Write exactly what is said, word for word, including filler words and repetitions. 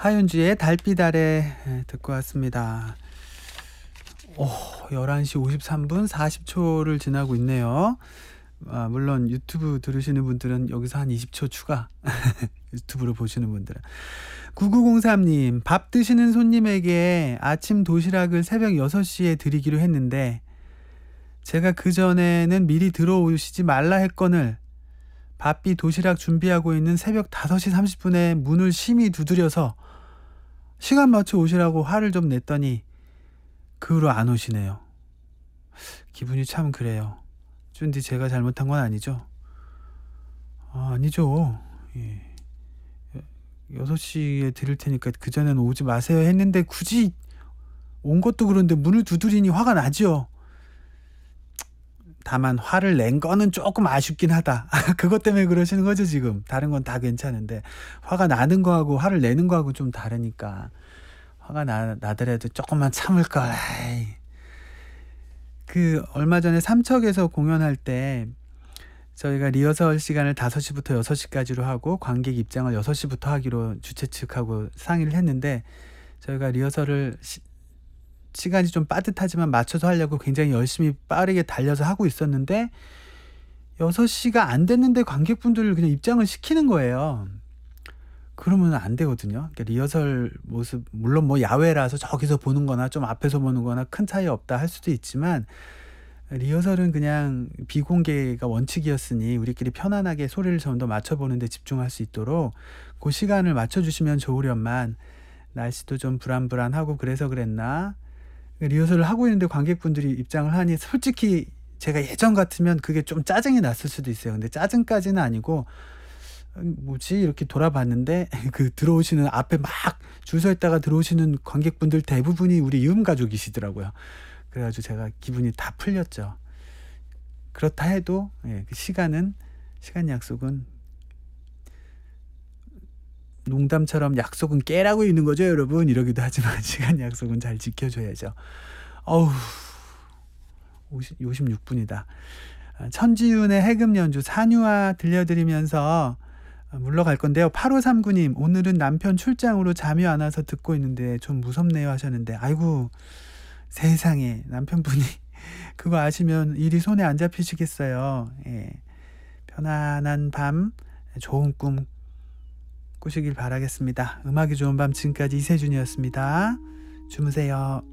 하윤주의 달빛 아래 듣고 왔습니다. 오, 열한 시 오십삼 분 사십 초를 지나고 있네요. 아, 물론 유튜브 들으시는 분들은 여기서 한 이십 초 추가 유튜브로 보시는 분들은. 구구공삼 님, 밥 드시는 손님에게 아침 도시락을 새벽 여섯 시에 드리기로 했는데 제가 그전에는 미리 들어오시지 말라 했거늘 바삐 도시락 준비하고 있는 새벽 다섯 시 삼십 분에 문을 심히 두드려서 시간 맞춰 오시라고 화를 좀 냈더니 그 후로 안 오시네요. 기분이 참 그래요. 쭌디 제가 잘못한 건 아니죠? 아, 아니죠. 예. 여섯 시에 드릴 테니까 그전에는 오지 마세요 했는데 굳이 온 것도 그런데 문을 두드리니 화가 나죠. 다만 화를 낸 거는 조금 아쉽긴 하다. 그것 때문에 그러시는 거죠 지금. 다른 건 다 괜찮은데 화가 나는 거하고 화를 내는 거하고 좀 다르니까. 화가 나, 나더라도 조금만 참을걸. 그 얼마 전에 삼척에서 공연할 때 저희가 리허설 시간을 다섯 시부터 여섯 시까지로 하고 관객 입장을 여섯 시부터 하기로 주최 측하고 상의를 했는데 저희가 리허설을 시, 시간이 좀 빠듯하지만 맞춰서 하려고 굉장히 열심히 빠르게 달려서 하고 있었는데 여섯 시가 안 됐는데 관객분들을 그냥 입장을 시키는 거예요. 그러면 안 되거든요. 그러니까 리허설 모습 물론 뭐 야외라서 저기서 보는 거나 좀 앞에서 보는 거나 큰 차이 없다 할 수도 있지만 리허설은 그냥 비공개가 원칙이었으니 우리끼리 편안하게 소리를 좀 더 맞춰보는 데 집중할 수 있도록 그 시간을 맞춰주시면 좋으련만 날씨도 좀 불안불안하고 그래서 그랬나 리허설을 하고 있는데 관객분들이 입장을 하니 솔직히 제가 예전 같으면 그게 좀 짜증이 났을 수도 있어요. 근데 짜증까지는 아니고 뭐지 이렇게 돌아봤는데 그 들어오시는 앞에 막 줄 서 있다가 들어오시는 관객분들 대부분이 우리 이음 가족이시더라고요. 그래가지고 제가 기분이 다 풀렸죠. 그렇다 해도 예, 그 시간은 시간 약속은 농담처럼 약속은 깨라고 있는 거죠 여러분 이러기도 하지만 시간 약속은 잘 지켜줘야죠. 어우 오십육 분이다. 천지윤의 해금 연주 산유화 들려드리면서 물러갈 건데요. 팔오삼구 님 오늘은 남편 출장으로 잠이 안 와서 듣고 있는데 좀 무섭네요 하셨는데 아이고 세상에 남편분이 그거 아시면 일이 손에 안 잡히시겠어요. 예. 편안한 밤 좋은 꿈 꾸시길 바라겠습니다. 음악이 좋은 밤 지금까지 이세준이었습니다. 주무세요.